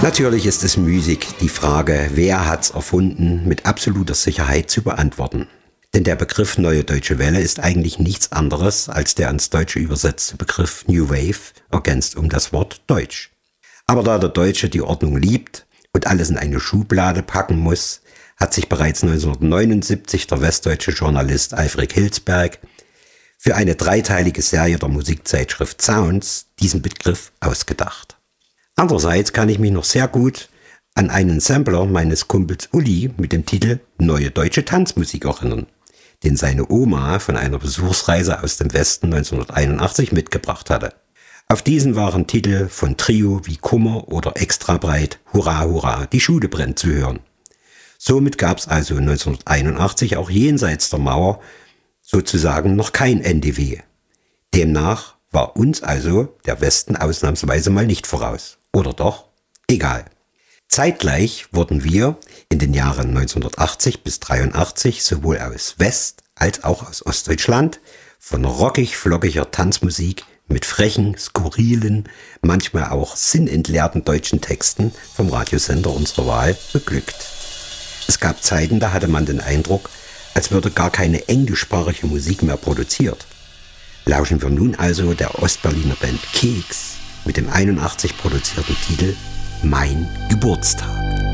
Natürlich ist es müßig, die Frage, wer hat's erfunden, mit absoluter Sicherheit zu beantworten. Denn der Begriff Neue Deutsche Welle ist eigentlich nichts anderes als der ans Deutsche übersetzte Begriff New Wave, ergänzt um das Wort Deutsch. Aber da der Deutsche die Ordnung liebt und alles in eine Schublade packen muss, hat sich bereits 1979 der westdeutsche Journalist Alfred Hilsberg für eine dreiteilige Serie der Musikzeitschrift Sounds diesen Begriff ausgedacht. Andererseits kann ich mich noch sehr gut an einen Sampler meines Kumpels Uli mit dem Titel Neue Deutsche Tanzmusik erinnern, den seine Oma von einer Besuchsreise aus dem Westen 1981 mitgebracht hatte. Auf diesen waren Titel von Trio wie Kummer oder Extra breit, Hurra, Hurra, die Schule brennt zu hören. Somit gab es also 1981 auch jenseits der Mauer sozusagen noch kein NDW. Demnach war uns also der Westen ausnahmsweise mal nicht voraus. Oder doch? Egal. Zeitgleich wurden wir in den Jahren 1980 bis 83 sowohl aus West- als auch aus Ostdeutschland von rockig-flockiger Tanzmusik mit frechen, skurrilen, manchmal auch sinnentleerten deutschen Texten vom Radiosender unserer Wahl beglückt. Es gab Zeiten, da hatte man den Eindruck, als würde gar keine englischsprachige Musik mehr produziert. Lauschen wir nun also der Ostberliner Band Keks mit dem 81 produzierten Titel Mein Geburtstag.